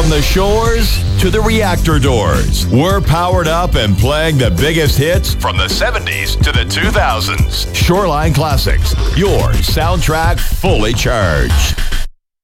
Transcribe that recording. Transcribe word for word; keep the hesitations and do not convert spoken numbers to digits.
From the shores to the reactor doors, we're powered up and playing the biggest hits from the seventies to the two thousands. Shoreline Classics, your soundtrack fully charged.